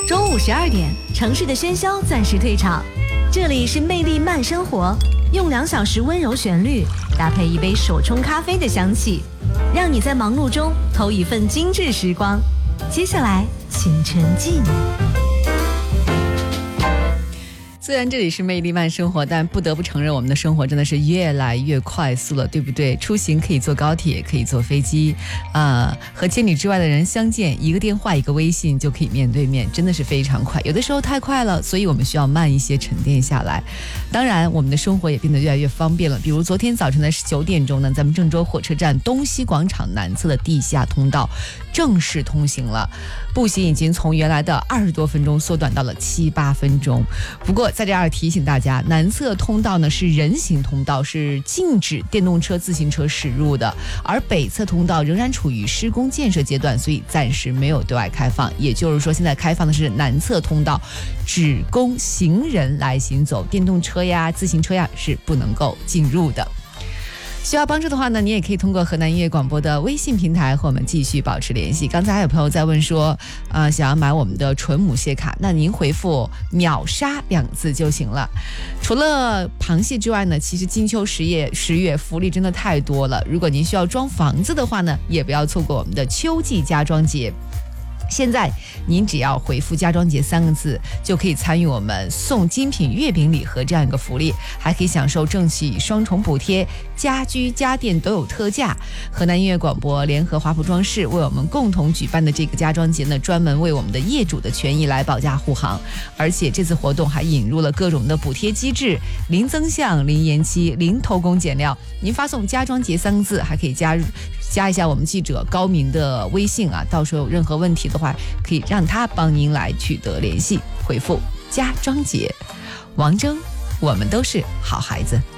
中午12点，城市的喧嚣暂时退场，这里是魅力慢生活，用2小时温柔旋律搭配一杯手冲咖啡的香气，让你在忙碌中偷一份精致时光。接下来请沉浸。虽然这里是魅力慢生活，但不得不承认我们的生活真的是越来越快速了，对不对？出行可以坐高铁，可以坐飞机，和千里之外的人相见，一个电话一个微信就可以面对面，真的是非常快。有的时候太快了，所以我们需要慢一些，沉淀下来。当然我们的生活也变得越来越方便了，比如昨天早晨的9点钟呢，咱们郑州火车站东西广场南侧的地下通道正式通行了，步行已经从原来的20多分钟缩短到了7、8分钟。不过在这儿提醒大家，南侧通道呢是人行通道，是禁止电动车、自行车驶入的，而北侧通道仍然处于施工建设阶段，所以暂时没有对外开放。也就是说，现在开放的是南侧通道，只供行人来行走，电动车呀、自行车呀是不能够进入的。需要帮助的话呢，你也可以通过河南音乐广播的微信平台和我们继续保持联系。刚才还有朋友在问说，想要买我们的纯母蟹卡，那您回复秒杀2个字就行了。除了螃蟹之外呢，其实金秋10月福利真的太多了。如果您需要装房子的话呢，也不要错过我们的秋季家装节。现在您只要回复家装节3个字，就可以参与我们送精品月饼礼盒这样一个福利，还可以享受政企双重补贴，家居家电都有特价。河南音乐广播联合华普装饰为我们共同举办的这个家装节呢，专门为我们的业主的权益来保驾护航，而且这次活动还引入了各种的补贴机制，零增项、零延期、零偷工减料。您发送家装节3个字，还可以加一下我们记者高明的微信啊，到时候有任何问题的话，可以让他帮您来取得联系。回复家装节，王峥，我们都是好孩子。